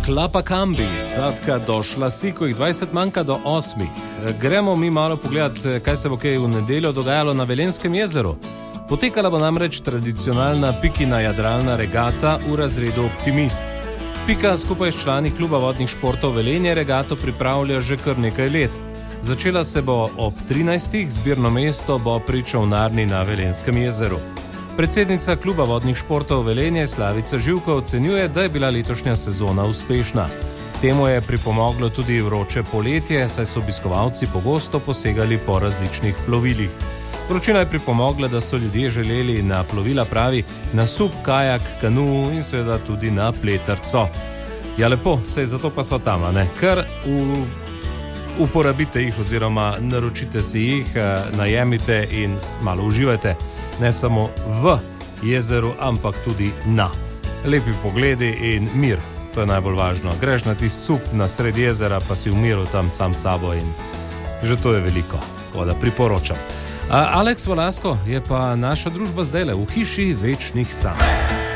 Klapa Kambi, sadka došla si, ko jih 20 manjka do 8. Gremo mi malo pogledati, kaj se bo kaj v nedeljo dogajalo na Velenjskem jezeru. Potekala bo namreč tradicionalna Pikina jadralna regata v razredu Optimist. Pika skupaj s člani kluba vodnih športov Velenje regato pripravlja že kar nekaj let. Začela se bo ob 13. Zbirno mesto bo pri čolnarni na Velenjskem jezeru. Predsednica kluba vodnih športov Velenje Slavica Živko ocenjuje, da je bila letošnja sezona uspešna. Temu je pripomoglo tudi vroče poletje, saj so obiskovalci pogosto posegali po različnih plovilih. Vročina je pripomogla, da so ljudje želeli na plovila pravi na sup, kajak, kanu in seveda tudi na pletrco. Ja, lepo, sej zato pa so tam, ne? Kar uporabite jih oziroma naročite si jih, najemite in malo uživajte. Ne samo v jezeru, ampak tudi na. Lepi pogledi in mir, to je najbolj važno. Greš na tisti sup na sredi jezera, pa si v miru tam sam sabo in že to je veliko, tako da priporočam. Aleks Volasko je pa naša družba zdajle v hiši večnih sanj.